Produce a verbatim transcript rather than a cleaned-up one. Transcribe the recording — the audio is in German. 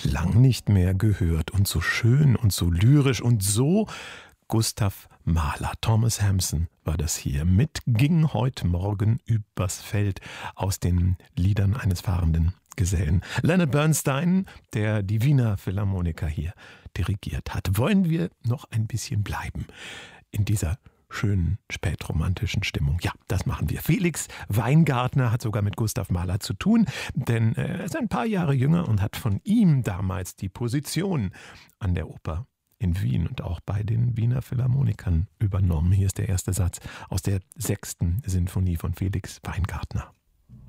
lang nicht mehr gehört und so schön und so lyrisch und so Gustav Mahler. Thomas Hampson war das hier mit Ging heut Morgen übers Feld aus den Liedern eines fahrenden Gesellen. Leonard Bernstein, der die Wiener Philharmoniker hier dirigiert hat. Wollen wir noch ein bisschen bleiben in dieser schönen spätromantischen Stimmung? Ja, das machen wir. Felix Weingartner hat sogar mit Gustav Mahler zu tun, denn er ist ein paar Jahre jünger und hat von ihm damals die Position an der Oper in Wien und auch bei den Wiener Philharmonikern übernommen. Hier ist der erste Satz aus der sechsten Sinfonie von Felix Weingartner.